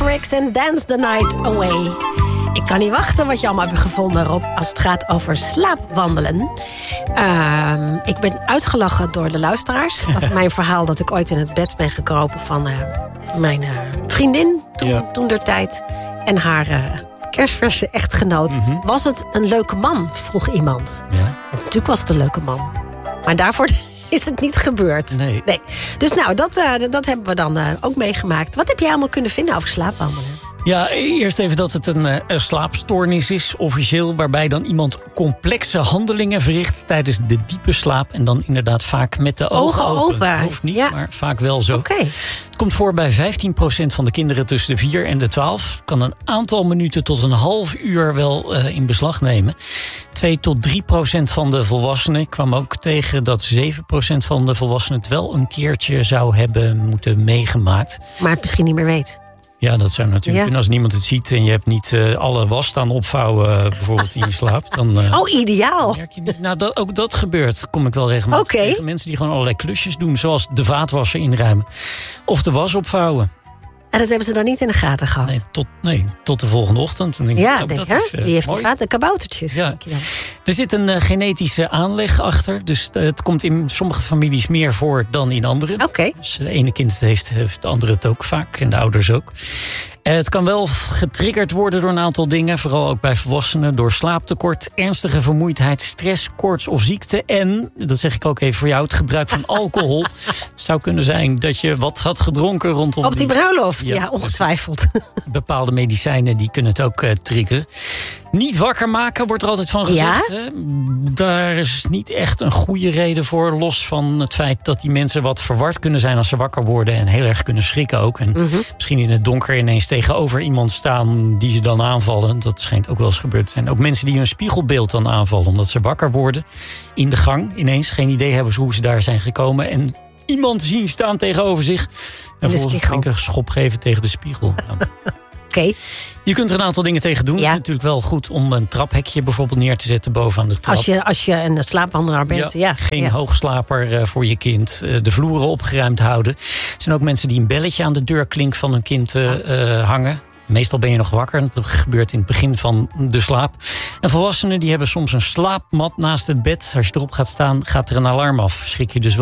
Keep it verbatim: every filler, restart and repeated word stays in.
Garrix en Dance the Night Away. Ik kan niet wachten wat je allemaal hebt gevonden, Rob, als het gaat over slaapwandelen. Uh, ik ben uitgelachen door de luisteraars. Over mijn verhaal dat ik ooit in het bed ben gekropen van uh, mijn uh, vriendin. Toen, ja. toen der tijd. En haar uh, kerstverse echtgenoot. Mm-hmm. Was het een leuke man, vroeg iemand. Ja. En natuurlijk was het een leuke man. Maar daarvoor is het niet gebeurd. Nee. nee. Dus nou, dat, uh, dat hebben we dan uh, ook meegemaakt. Wat heb jij allemaal kunnen vinden over slaapwandelen? Ja, eerst even dat het een, uh, een slaapstoornis is, officieel, waarbij dan iemand complexe handelingen verricht tijdens de diepe slaap. En dan inderdaad vaak met de ogen, ogen open. open. Hoeft niet, ja. maar vaak wel zo. Okay. Het komt voor bij vijftien procent van de kinderen tussen de vier en de twaalf. Kan een aantal minuten tot een half uur wel uh, in beslag nemen. twee tot drie procent van de volwassenen kwam ook tegen dat zeven procent van de volwassenen het wel een keertje zou hebben moeten meegemaakt. Maar het misschien niet meer weet. Ja, dat zou natuurlijk ja. kunnen. Als niemand het ziet en je hebt niet uh, alle was staan opvouwen, uh, bijvoorbeeld in je slaap. Dan, uh, oh, ideaal. Merk je niet. Nou, dat, ook dat gebeurt, kom ik wel regelmatig okay. tegen. Mensen die gewoon allerlei klusjes doen, zoals de vaatwasser inruimen. Of de was opvouwen. En dat hebben ze dan niet in de gaten gehad? Nee, tot, nee, tot de volgende ochtend. Dan denk ja, ik, oh, denk, dat hè? is, uh, Wie heeft mooi. de gaten? Kaboutertjes. Ja. Denk je dan. Er zit een uh, genetische aanleg achter. Dus uh, het komt in sommige families meer voor dan in andere. Oké. Okay. Dus de ene kind heeft, heeft de andere het ook vaak. En de ouders ook. Uh, het kan wel getriggerd worden door een aantal dingen. Vooral ook bij volwassenen. Door slaaptekort, ernstige vermoeidheid, stress, koorts of ziekte. En, dat zeg ik ook even voor jou, het gebruik van alcohol. Het zou kunnen zijn dat je wat had gedronken rondom... Op die bruiloft, ja, ja ongetwijfeld. Bepaalde medicijnen die kunnen het ook uh, triggeren. Niet wakker maken wordt er altijd van gezegd. Ja? Hè? Daar is niet echt een goede reden voor. Los van het feit dat die mensen wat verward kunnen zijn als ze wakker worden. En heel erg kunnen schrikken ook. En mm-hmm. misschien in het donker ineens tegenover iemand staan die ze dan aanvallen. Dat schijnt ook wel eens gebeurd te zijn. Ook mensen die hun spiegelbeeld dan aanvallen. Omdat ze wakker worden in de gang ineens. Geen idee hebben hoe ze daar zijn gekomen. En iemand zien staan tegenover zich. En volgens een flinke schop geven tegen de spiegel. Ja. Okay. Je kunt er een aantal dingen tegen doen. Ja. Het is natuurlijk wel goed om een traphekje bijvoorbeeld neer te zetten bovenaan de trap. Als je, als je een slaapwandelaar bent, ja. ja geen ja. hoogslaper uh, voor je kind. Uh, de vloeren opgeruimd houden. Er zijn ook mensen die een belletje aan de deurklink van hun kind uh, uh, hangen. Meestal ben je nog wakker. Dat gebeurt in het begin van de slaap. En volwassenen die hebben soms een slaapmat naast het bed. Als je erop gaat staan, gaat er een alarm af. Schrik je dus wel.